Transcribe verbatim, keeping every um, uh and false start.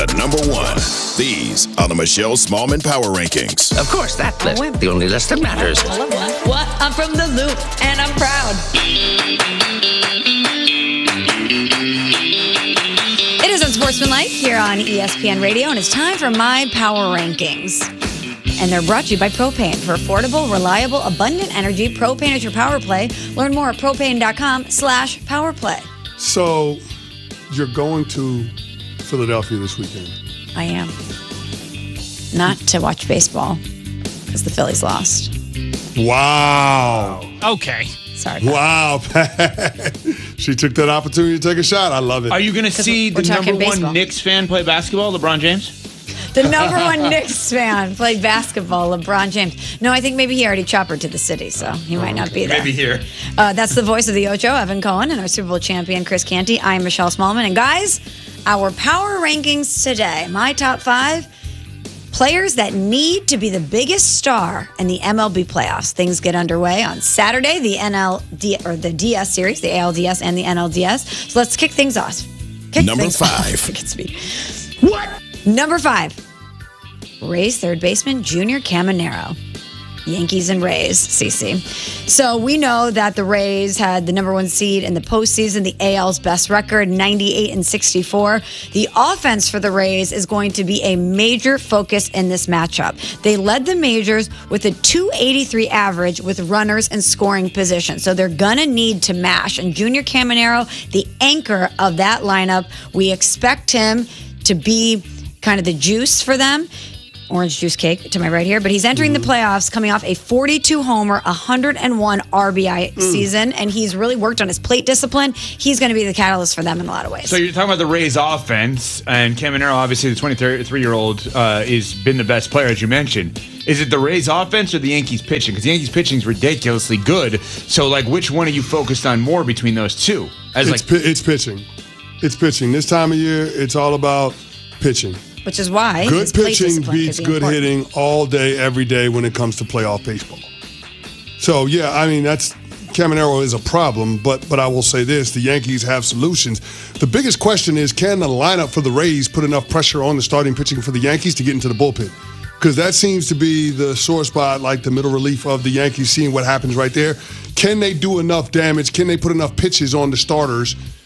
to number one. These are the Michelle Smallman Power Rankings. Of course, that list. The only list that matters. What? I'm from the Loop, and I'm proud. It is Unsportsmanlike here on E S P N Radio, and it's time for my Power Rankings. And they're brought to you by Propane. For affordable, reliable, abundant energy, Propane is your power play. Learn more at propane.com slash powerplay. So, you're going to Philadelphia this weekend? I am. Not to watch baseball, because the Phillies lost. Wow. Okay. Sorry. Wow, Pat. She took that opportunity to take a shot. I love it. Are you going to see we're the number talking one baseball. Knicks fan play basketball, LeBron James? The number one Knicks fan played basketball, LeBron James. No, I think maybe he already choppered to the city, so he might not be there. Maybe here. Uh, that's the voice of the Ocho, Evan Cohen, and our Super Bowl champion, Chris Canty. I'm Michelle Smallman. And guys, our power rankings today. My top five players that need to be the biggest star in the M L B playoffs. Things get underway on Saturday, the N L D or the D S series, the A L D S and the N L D S. So let's kick things off. Kick Number things five. Off. Look at me. What? Number five. Rays third baseman Junior Caminero. Yankees and Rays, C C. So we know that the Rays had the number one seed in the postseason, the A L's best record, ninety-eight and sixty-four. The offense for the Rays is going to be a major focus in this matchup. They led the majors with a two eighty-three average with runners in scoring position. So they're going to need to mash. And Junior Caminero, the anchor of that lineup, we expect him to be kind of the juice for them. Orange juice cake to my right here, but he's entering mm-hmm. the playoffs coming off a forty-two homer, one hundred one R B I mm. season, and he's really worked on his plate discipline. He's going to be the catalyst for them in a lot of ways. So you're talking about the Rays offense, and Caminero, obviously the twenty-three-year-old, uh, has been the best player, as you mentioned. Is it the Rays offense or the Yankees pitching? Because the Yankees pitching is ridiculously good. So, like, which one are you focused on more between those two? As it's, like, pi- it's pitching. It's pitching. This time of year, it's all about pitching. Which is why good his plate pitching discipline beats could be good important. hitting all day, every day when it comes to playoff baseball. So, yeah, I mean, that's Caminero is a problem, but but I will say this, the Yankees have solutions. The biggest question is, can the lineup for the Rays put enough pressure on the starting pitching for the Yankees to get into the bullpen? Because that seems to be the sore spot, like the middle relief of the Yankees, seeing what happens right there. Can they do enough damage? Can they put enough pitches on the starters